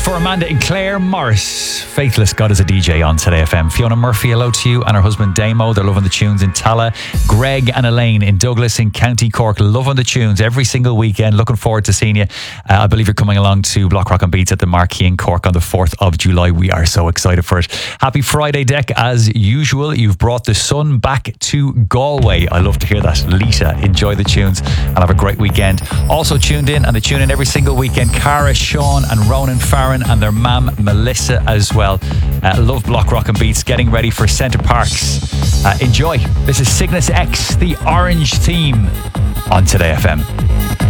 for Amanda and Claire Morris. Faithless God is a DJ on Today FM. Fiona Murphy, hello to you, and her husband Damo. They're loving the tunes in Tala. Greg and Elaine in Douglas in County Cork, loving the tunes every single weekend. Looking forward to seeing you. I believe you're coming along to Block Rock and Beats at the Marquee in Cork on the 4th of July. We are so excited for it. Happy Friday, Deck. As usual, you've brought the sun back to Galway. I love to hear that. Lisa, enjoy the tunes and have a great weekend. Also tuned in, and they tune in every single weekend, Cara, Sean and Ronan Farron and their mam Melissa as well. Love Block Rock and Beats, getting ready for Centre Parks. Enjoy. This is Cygnus X, the Orange Theme on Today FM.